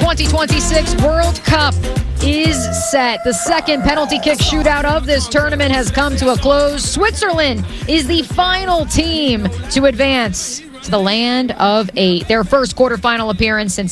2026 World Cup is set. The second penalty kick shootout of this tournament has come to a close. Switzerland is the final team to advance to the land of 8. Their first quarterfinal appearance since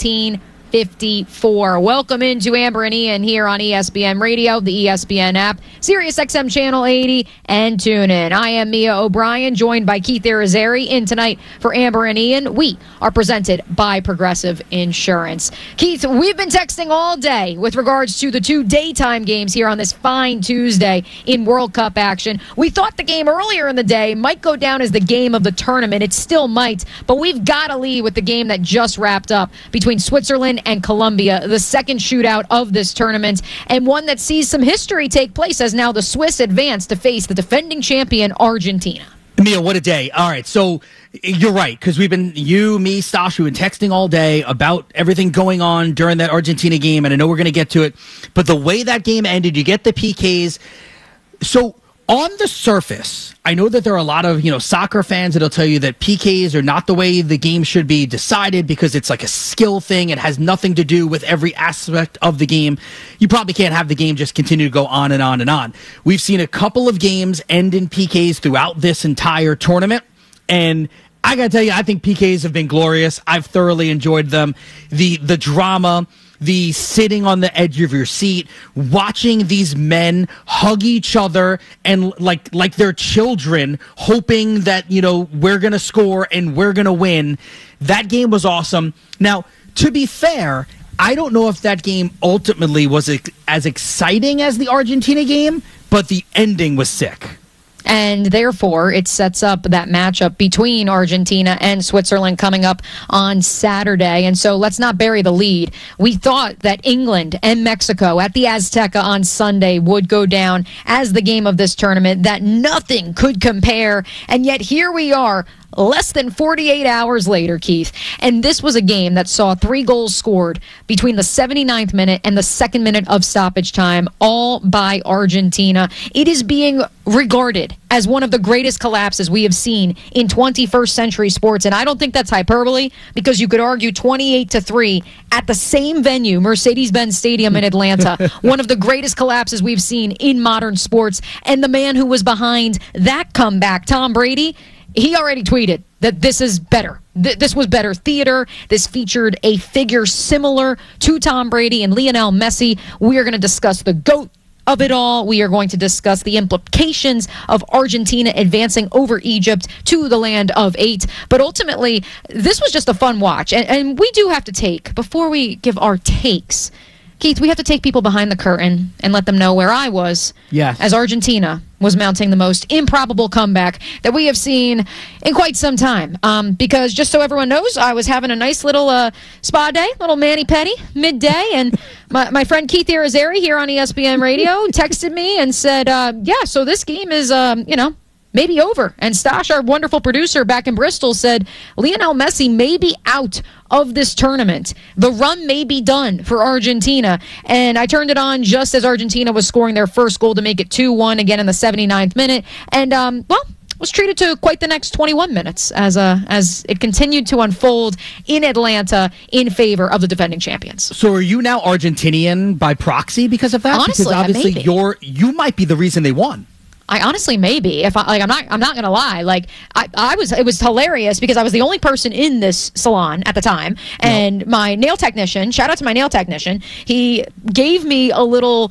1954. Welcome into Amber and Ian here on ESPN Radio, the ESPN app, Sirius XM Channel 80, and TuneIn. I am Mia O'Brien, joined by Keith Irizarry in tonight for Amber and Ian. We are presented by Progressive Insurance. Keith, we've been texting all day with regards to the two daytime games here on this fine Tuesday in World Cup action. We thought the game earlier in the day might go down as the game of the tournament. It still might, but we've got to lead with the game that just wrapped up between Switzerland and Colombia, the second shootout of this tournament, and one that sees some history take place as now the Swiss advance to face the defending champion Argentina. Mia, what a day. All right, so you're right, because we've been, you, me, Stash, we've been texting all day about everything going on during that Argentina game, and I know we're going to get to it, but the way that game ended, you get the PKs. So on the surface, I know that there are a lot of, soccer fans that'll tell you that PKs are not the way the game should be decided because it's like a skill thing. It has nothing to do with every aspect of the game. You probably can't have the game just continue to go on and on and on. We've seen a couple of games end in PKs throughout this entire tournament, and I gotta tell you, I think PKs have been glorious. I've thoroughly enjoyed them. The drama, the sitting on the edge of your seat, watching these men hug each other and like they're children, hoping that, we're going to score and we're going to win. That game was awesome. Now, to be fair, I don't know if that game ultimately was as exciting as the Argentina game, but the ending was sick. And therefore, it sets up that matchup between Argentina and Switzerland coming up on Saturday. And so let's not bury the lead. We thought that England and Mexico at the Azteca on Sunday would go down as the game of this tournament, that nothing could compare. And yet here we are, less than 48 hours later, Keith, and this was a game that saw 3 goals scored between the 79th minute and the 2nd minute of stoppage time, all by Argentina. It is being regarded as one of the greatest collapses we have seen in 21st century sports, and I don't think that's hyperbole, because you could argue 28-3 at the same venue, Mercedes-Benz Stadium in Atlanta, one of the greatest collapses we've seen in modern sports. And the man who was behind that comeback, Tom Brady, he already tweeted that this is better. This was better theater. This featured a figure similar to Tom Brady and Lionel Messi. We are going to discuss the GOAT of it all. We are going to discuss the implications of Argentina advancing over Egypt to the land of 8. But ultimately, this was just a fun watch. And we do have to take, before we give our takes, Keith, we have to take people behind the curtain and let them know where I was as Argentina was mounting the most improbable comeback that we have seen in quite some time. Because just so everyone knows, I was having a nice little spa day, little mani-pedi midday, and my friend Keith Irizarry here on ESPN Radio texted me and said, so this game is, maybe over. And Stash, our wonderful producer back in Bristol, said Lionel Messi may be out of this tournament. The run may be done for Argentina. And I turned it on just as Argentina was scoring their first goal to make it 2-1 again in the 79th minute. And, was treated to quite the next 21 minutes as it continued to unfold in Atlanta in favor of the defending champions. So are you now Argentinian by proxy because of that? Honestly, because obviously you might be the reason they won. I honestly maybe I'm not gonna lie. It was hilarious because I was the only person in this salon at the time, and my nail technician, shout out to my nail technician, he gave me a little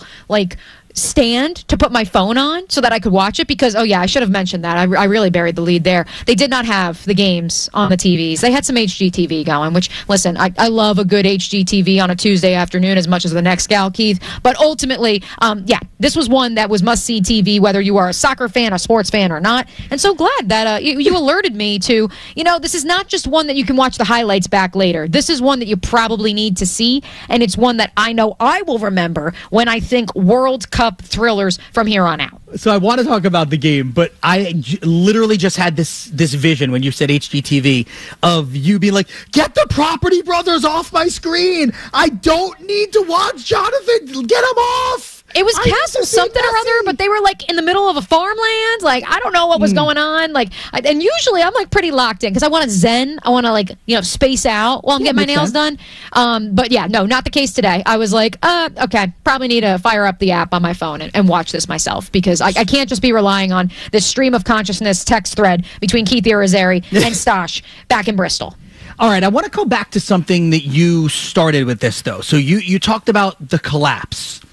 stand to put my phone on so that I could watch it because, I should have mentioned that. I really buried the lead there. They did not have the games on the TVs. They had some HGTV going, which, listen, I love a good HGTV on a Tuesday afternoon as much as the next gal, Keith. But ultimately, this was one that was must-see TV, whether you are a soccer fan, a sports fan, or not. And so glad that you alerted me to, this is not just one that you can watch the highlights back later. This is one that you probably need to see, and it's one that I know I will remember when I think World Cup thrillers from here on out. So I want to talk about the game, but I literally just had this vision when you said HGTV of you being like, get the Property Brothers off my screen. I don't need to watch Jonathan. Get him off. It was Castle something or other, but they were like in the middle of a farmland. Like, I don't know what was going on. Like, and usually I'm like pretty locked in because I want to zen. I want to like, space out while I'm getting my nails done. But yeah, no, not the case today. I was like, okay, probably need to fire up the app on my phone and watch this myself because I can't just be relying on this stream of consciousness text thread between Keith Irizarry and Stosh back in Bristol. All right, I want to go back to something that you started with this, though. So you talked about the collapse.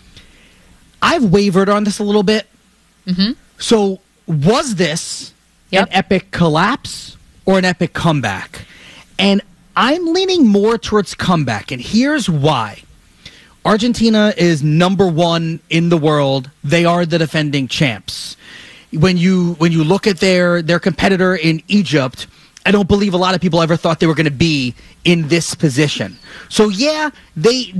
I've wavered on this a little bit. Mm-hmm. So was this an epic collapse or an epic comeback? And I'm leaning more towards comeback, and here's why. Argentina is number one in the world. They are the defending champs. When you look at their competitor in Egypt, I don't believe a lot of people ever thought they were going to be in this position. So yeah, they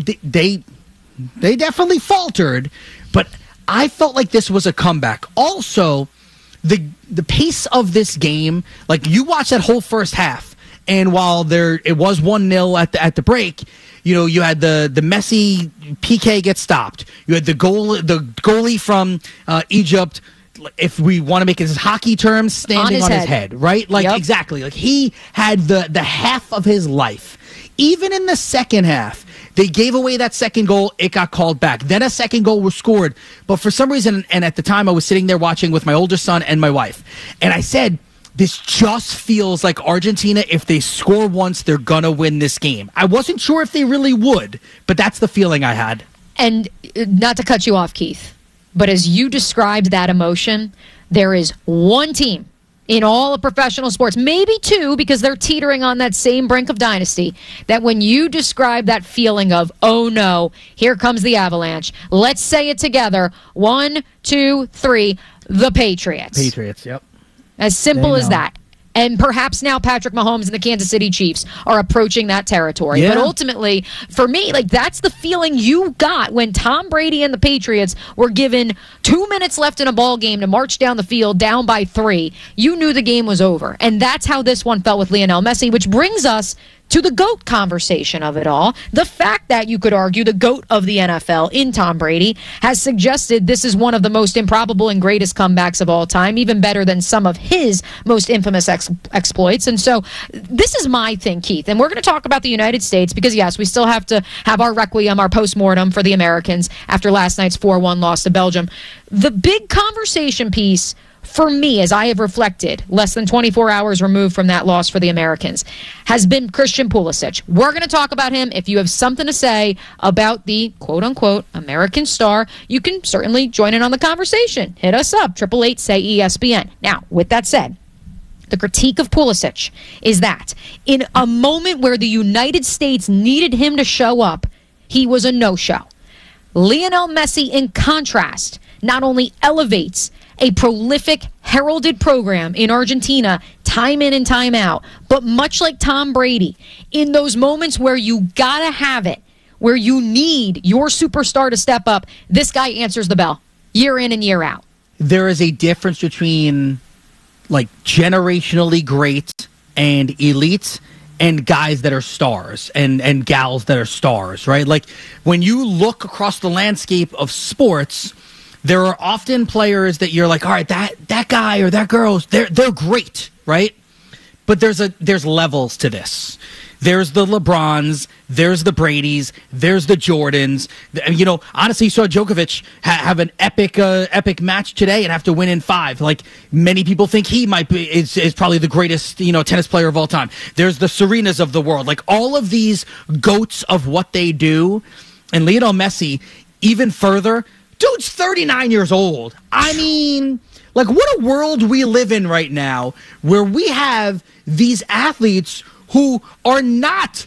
definitely faltered, but I felt like this was a comeback. Also, the pace of this game, like you watch that whole first half, and while it was 1-0 at the break, you had the Messi PK get stopped. You had the goalie from Egypt, if we want to make it as hockey terms, standing on his head, right? Like, exactly. Like, he had the half of his life. Even in the second half, they gave away that second goal. It got called back. Then a second goal was scored. But for some reason, and at the time I was sitting there watching with my older son and my wife, and I said, this just feels like Argentina, if they score once, they're going to win this game. I wasn't sure if they really would, but that's the feeling I had. And not to cut you off, Keith, but as you described that emotion, there is one team in all of professional sports, maybe two, because they're teetering on that same brink of dynasty, that when you describe that feeling of, oh no, here comes the avalanche, let's say it together, 1, 2, 3, the Patriots. Patriots, yep. As simple as that. And perhaps now Patrick Mahomes and the Kansas City Chiefs are approaching that territory. Yeah. But ultimately, for me, like that's the feeling you got when Tom Brady and the Patriots were given 2 minutes left in a ball game to march down the field down by 3. You knew the game was over. And that's how this one felt with Lionel Messi, which brings us to the GOAT conversation of it all. The fact that you could argue the GOAT of the NFL in Tom Brady has suggested this is one of the most improbable and greatest comebacks of all time, even better than some of his most infamous exploits. And so this is my thing, Keith. And we're going to talk about the United States because, yes, we still have to have our requiem, our postmortem for the Americans after last night's 4-1 loss to Belgium. The big conversation piece for me, as I have reflected, less than 24 hours removed from that loss for the Americans, has been Christian Pulisic. We're going to talk about him. If you have something to say about the quote-unquote American star, you can certainly join in on the conversation. Hit us up, 888-SAY-ESPN. Now, with that said, the critique of Pulisic is that in a moment where the United States needed him to show up, he was a no-show. Lionel Messi, in contrast, not only elevates a prolific, heralded program in Argentina, time in and time out. But much like Tom Brady, in those moments where you gotta have it, where you need your superstar to step up, this guy answers the bell, year in and year out. There is a difference between, like, generationally great and elite and guys that are stars and gals that are stars, right? Like, when you look across the landscape of sports, there are often players that you're like, all right, that guy or that girl, they're great, right? But there's levels to this. There's the LeBrons, there's the Bradys, there's the Jordans. Honestly, you saw Djokovic have an epic match today and have to win in 5. Like, many people think he is probably the greatest, tennis player of all time. There's the Serenas of the world. Like, all of these goats of what they do. And Lionel Messi, even further, dude's 39 years old. I mean, like, what a world we live in right now where we have these athletes who are not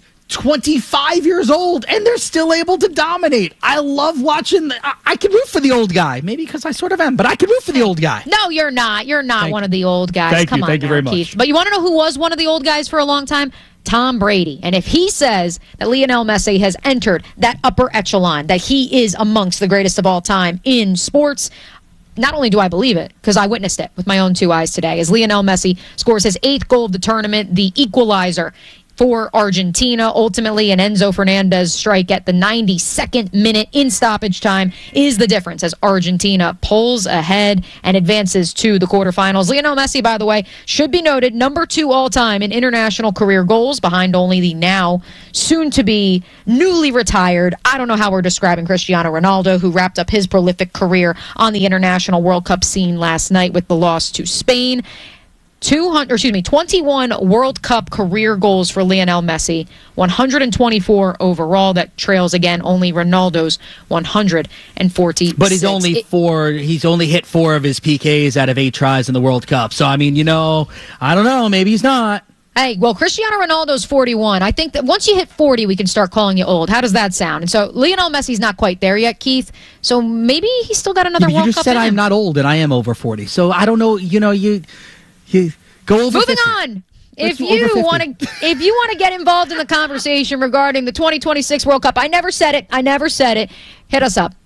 25 years old and they're still able to dominate. I love watching. I can root for the old guy, maybe because I sort of am, but I can root for the old guy. No, you're not. You're not one of the old guys. Come on, thank you very much. Keith. But you want to know who was one of the old guys for a long time? Tom Brady. And if he says that Lionel Messi has entered that upper echelon, that he is amongst the greatest of all time in sports, not only do I believe it, because I witnessed it with my own 2 eyes today, as Lionel Messi scores his 8th goal of the tournament, the equalizer for Argentina. Ultimately, an Enzo Fernandez strike at the 92nd minute in stoppage time is the difference as Argentina pulls ahead and advances to the quarterfinals. Lionel Messi, by the way, should be noted, number 2 all-time in international career goals, behind only the now soon-to-be newly retired, I don't know how we're describing Cristiano Ronaldo, who wrapped up his prolific career on the International World Cup scene last night with the loss to Spain. 21 World Cup career goals for Lionel Messi, 124 overall. That trails again only Ronaldo's 146. But he's only hit 4 of his PKs out of 8 tries in the World Cup. So I mean, I don't know, maybe he's not. Hey, well, Cristiano Ronaldo's 41. I think that once you hit 40, we can start calling you old. How does that sound? And so Lionel Messi's not quite there yet, Keith. So maybe he's still got another World Cup. You just said I'm not old, and I am over 40. So I don't know. You go over. Moving 50. on. If you want to get involved in the conversation regarding the 2026 World Cup, I never said it. Hit us up.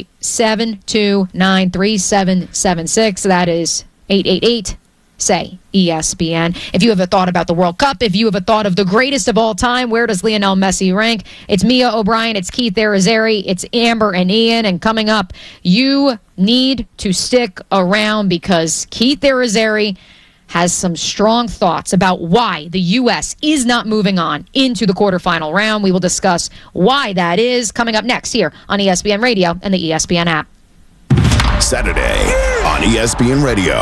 888-729-3776. That is 888. Say ESPN. If you have a thought about the World Cup, if you have a thought of the greatest of all time, where does Lionel Messi rank? It's Mia O'Brien, it's Keith Arizari, it's Amber and Ian, and coming up, you need to stick around because Keith Arizari has some strong thoughts about why the U.S. is not moving on into the quarterfinal round. We will discuss why that is coming up next here on ESPN Radio and the ESPN app. Saturday on ESPN Radio.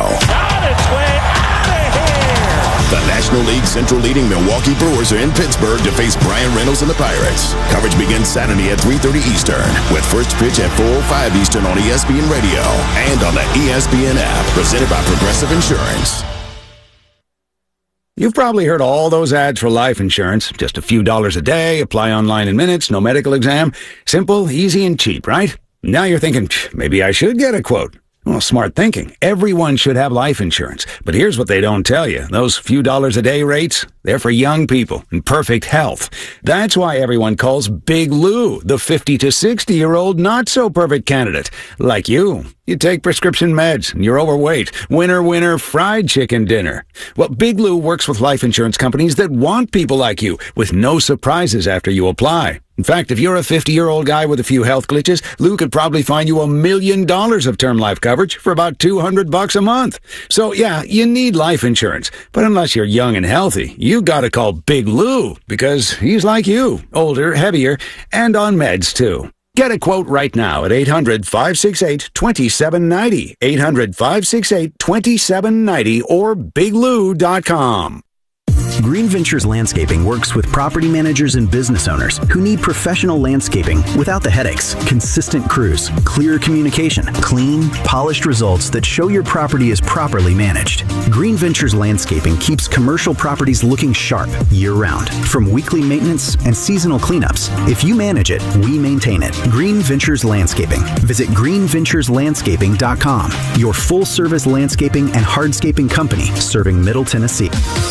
The National League Central leading Milwaukee Brewers are in Pittsburgh to face Brian Reynolds and the Pirates. Coverage begins Saturday at 3:30 Eastern with first pitch at 4:05 Eastern on ESPN Radio and on the ESPN app, presented by Progressive Insurance. You've probably heard all those ads for life insurance. Just a few dollars a day, apply online in minutes, no medical exam. Simple, easy, and cheap, right? Now you're thinking, maybe I should get a quote. Well, smart thinking. Everyone should have life insurance. But here's what they don't tell you. Those few dollars a day rates, they're for young people in perfect health. That's why everyone calls Big Lou the 50 to 60-year-old not-so-perfect candidate. Like you. You take prescription meds, and you're overweight. Winner, fried chicken dinner. Well, Big Lou works with life insurance companies that want people like you, with no surprises after you apply. In fact, if you're a 50-year-old guy with a few health glitches, Lou could probably find you $1 million of term life coverage for about $200 a month. So, yeah, you need life insurance. But unless you're young and healthy, you gotta call Big Lou, because he's like you, older, heavier, and on meds, too. Get a quote right now at 800-568-2790, 800-568-2790, or biglou.com. Green Ventures Landscaping works with property managers and business owners who need professional landscaping without the headaches, consistent crews, clear communication, clean, polished results that show your property is properly managed. Green Ventures Landscaping keeps commercial properties looking sharp year-round, from weekly maintenance and seasonal cleanups. If you manage it, we maintain it. Green Ventures Landscaping. Visit greenventureslandscaping.com, your full-service landscaping and hardscaping company serving Middle Tennessee.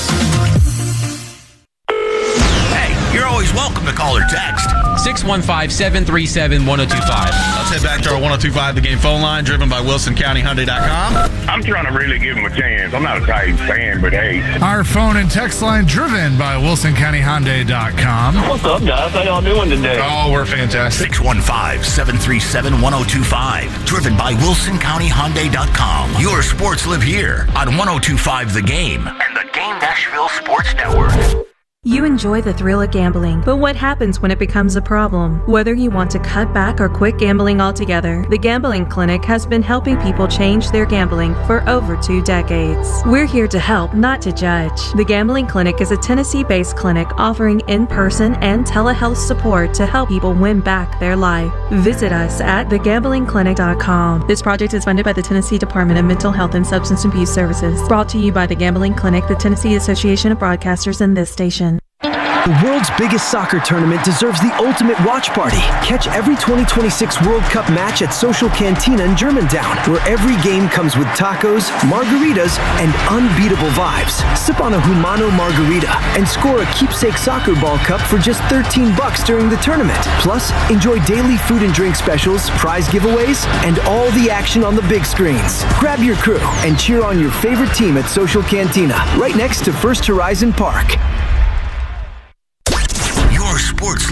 Welcome to call or text 615-737-1025. Let's head back to our 1025 The Game phone line, driven by WilsonCountyHyundai.com. I'm trying to really give him a chance. I'm not a Titans fan, but hey. Our phone and text line, driven by WilsonCountyHyundai.com. What's up, guys? How y'all doing today? Oh, we're fantastic. 615-737-1025, driven by WilsonCountyHyundai.com. Your sports live here on 1025 The Game and the Game Nashville Sports Network. You enjoy the thrill of gambling, but what happens when it becomes a problem? Whether you want to cut back or quit gambling altogether, the Gambling Clinic has been helping people change their gambling for over 2 decades. We're here to help, not to judge. The Gambling Clinic is a Tennessee-based clinic offering in-person and telehealth support to help people win back their life. Visit us at thegamblingclinic.com. This project is funded by the Tennessee Department of Mental Health and Substance Abuse Services. Brought to you by the Gambling Clinic, the Tennessee Association of Broadcasters, and this station. The world's biggest soccer tournament deserves the ultimate watch party. Catch every 2026 World Cup match at Social Cantina in Germantown, where every game comes with tacos, margaritas, and unbeatable vibes. Sip on a Humano margarita and score a keepsake soccer ball cup for just $13 during the tournament. Plus, enjoy daily food and drink specials, prize giveaways, and all the action on the big screens. Grab your crew and cheer on your favorite team at Social Cantina, right next to First Horizon Park.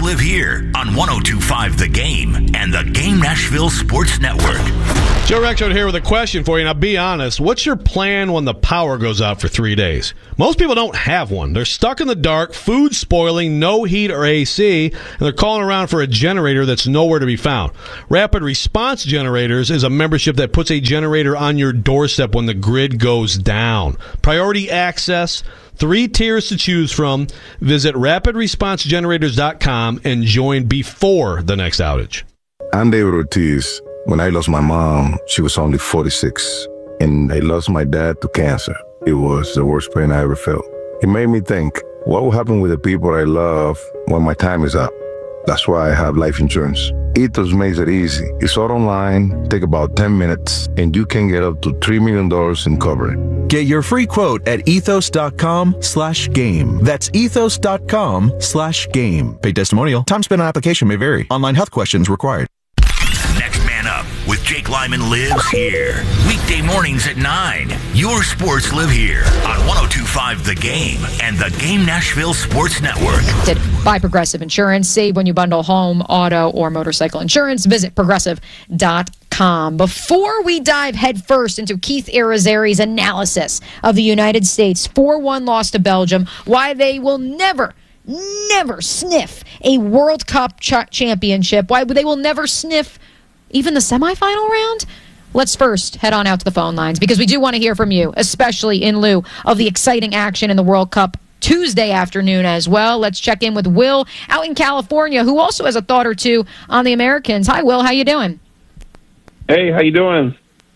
Live Here on 102.5 The Game and the Game Nashville Sports Network. Joe Rexrode here with a question for you. Now, be honest. What's your plan when the power goes out for 3 days? Most people don't have one. They're stuck in the dark, food spoiling, no heat or AC, and they're calling around for a generator that's nowhere to be found. Rapid Response Generators is a membership that puts a generator on your doorstep when the grid goes down. Priority access, 3 tiers to choose from. Visit rapidresponsegenerators.com and join before the next outage. I'm David Ortiz. When I lost my mom, she was only 46, and I lost my dad to cancer. It was the worst pain I ever felt. It made me think, what will happen with the people I love when my time is up? That's why I have life insurance. Ethos makes it easy. It's all online, take about 10 minutes, and you can get up to $3 million in coverage. Get your free quote at ethos.com/game. That's ethos.com/game. Paid testimonial. Time spent on application may vary. Online health questions required. Next Man Up with Jake Lyman lives here. Weekday mornings at 9. Your sports live here on 102.5 The Game and the Game Nashville Sports Network. By Progressive Insurance. Save when you bundle home, auto, or motorcycle insurance. Visit progressive.com. Before we dive headfirst into Keith Irizarry's analysis of the United States' 4-1 loss to Belgium, why they will never sniff a World Cup championship, why they will never sniff even the semifinal round? Let's first head on out to the phone lines because we do want to hear from you, especially in lieu of the exciting action in the World Cup Tuesday afternoon as well. Let's check in with Will out in California, who also has a thought or two on the Americans. Hi, Will. How you doing? Hey, how you doing?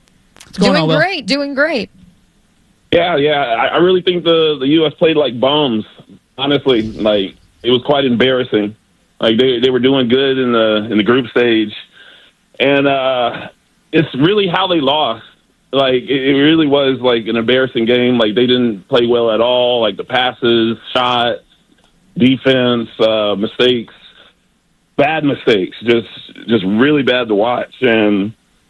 Doing great. Yeah. I really think the U.S. played like bums. Honestly, like it was quite embarrassing. Like they were doing good in the group stage, and it's really how they lost. Like it really was like an embarrassing game. Like they didn't play well at all. Like the passes, shot, defense, mistakes, bad mistakes, just really bad to watch. And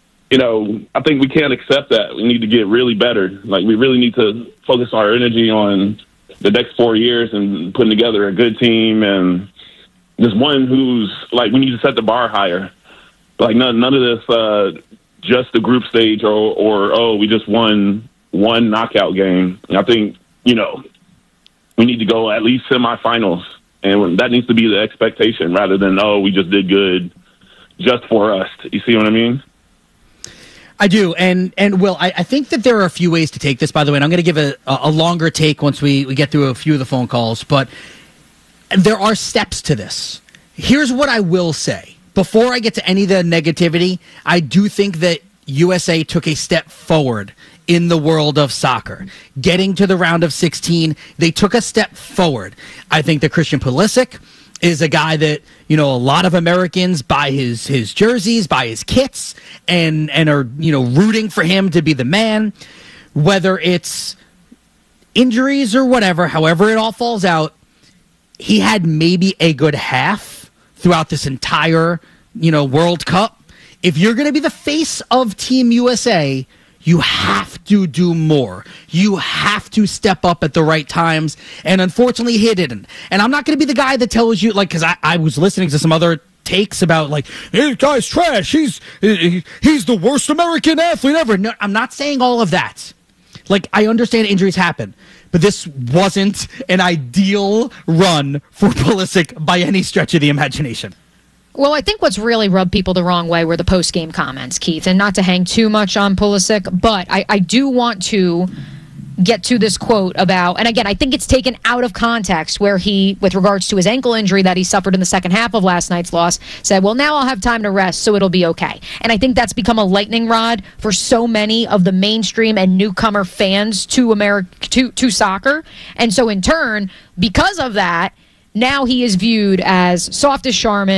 I think we can't accept that. We need to get really better. Like we really need to focus our energy on the next 4 years and putting together a good team and just one who's like we need to set the bar higher. Like none of this. Just the group stage or we just won one knockout game. And I think, we need to go at least semifinals. And that needs to be the expectation rather than, we just did good just for us. You see what I mean? I do. And Will, I think that there are a few ways to take this, by the way, and I'm going to give a longer take once we get through a few of the phone calls. But there are steps to this. Here's what I will say. Before I get to any of the negativity, I do think that USA took a step forward in the world of soccer. Getting to the round of 16, they took a step forward. I think that Christian Pulisic is a guy that, a lot of Americans buy his jerseys, buy his kits, and are, rooting for him to be the man. Whether it's injuries or whatever, however it all falls out, he had maybe a good half throughout this entire, World Cup. If you're going to be the face of Team USA, you have to do more. You have to step up at the right times. And unfortunately, he didn't. And I'm not going to be the guy that tells you, because I was listening to some other takes about, this guy's trash. He's the worst American athlete ever. No, I'm not saying all of that. I understand injuries happen. But this wasn't an ideal run for Pulisic by any stretch of the imagination. Well, I think what's really rubbed people the wrong way were the post-game comments, Keith, and not to hang too much on Pulisic, but I do want to get to this quote about, and again, I think it's taken out of context where he, with regards to his ankle injury that he suffered in the second half of last night's loss, said, well, now I'll have time to rest, so it'll be okay. And I think that's become a lightning rod for so many of the mainstream and newcomer fans to to soccer. And so in turn, because of that, now he is viewed as soft as Charmin,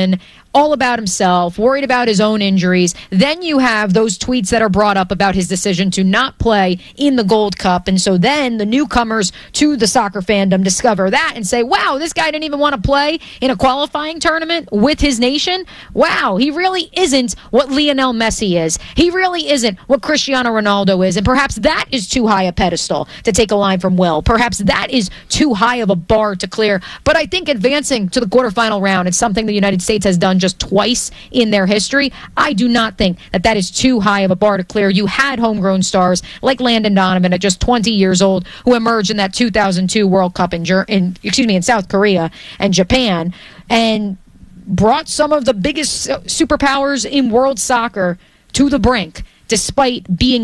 all about himself, worried about his own injuries. Then you have those tweets that are brought up about his decision to not play in the Gold Cup. And so then the newcomers to the soccer fandom discover that and say, wow, this guy didn't even want to play in a qualifying tournament with his nation. Wow, he really isn't what Lionel Messi is. He really isn't what Cristiano Ronaldo is. And perhaps that is too high a pedestal, to take a line from Will. Perhaps that is too high of a bar to clear. But I think advancing to the quarterfinal round, it's something the United States has done just twice in their history. I do not think that that is too high of a bar to clear. You had homegrown stars like Landon Donovan at just 20 years old who emerged in that 2002 World Cup in South Korea and Japan and brought some of the biggest superpowers in world soccer to the brink, despite being